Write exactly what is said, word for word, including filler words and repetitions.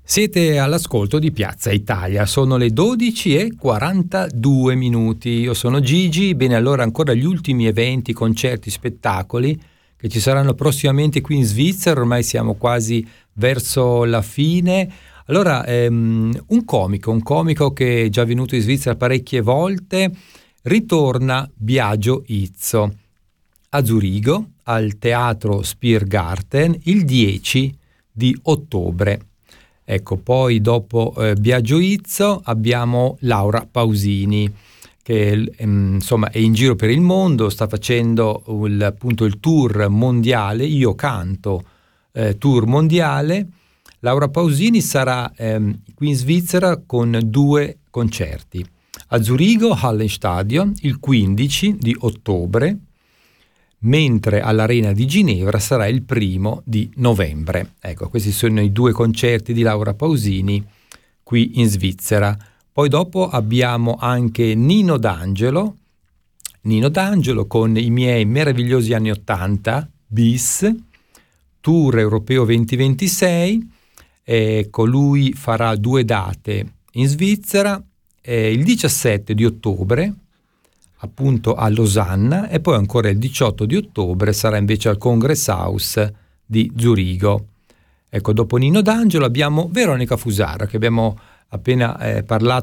Siete all'ascolto di Piazza Italia, sono le dodici e quarantadue minuti. Io sono Gigi. Bene, allora ancora gli ultimi eventi, concerti, spettacoli che ci saranno prossimamente qui in Svizzera. Ormai siamo quasi verso la fine. Allora, ehm, un comico, un comico che è già venuto in Svizzera parecchie volte, ritorna Biagio Izzo a Zurigo al Teatro Spiergarten il dieci di ottobre. Ecco, poi dopo eh, Biagio Izzo abbiamo Laura Pausini, che ehm, insomma è in giro per il mondo, sta facendo il, appunto il tour mondiale, Io Canto, eh, tour mondiale. Laura Pausini sarà ehm, qui in Svizzera con due concerti, a Zurigo, Hallenstadion, il quindici di ottobre, mentre all'Arena di Ginevra sarà il primo di novembre. Ecco, questi sono i due concerti di Laura Pausini qui in Svizzera. Poi dopo abbiamo anche Nino D'Angelo, Nino D'Angelo con I miei meravigliosi anni ottanta, bis, tour europeo duemilaventisei. Ecco, lui farà due date in Svizzera, eh, il diciassette di ottobre, appunto a Losanna, e poi ancora il diciotto di ottobre sarà invece al Kongresshaus di Zurigo. Ecco, dopo Nino D'Angelo abbiamo Veronica Fusaro, che abbiamo appena eh, parlato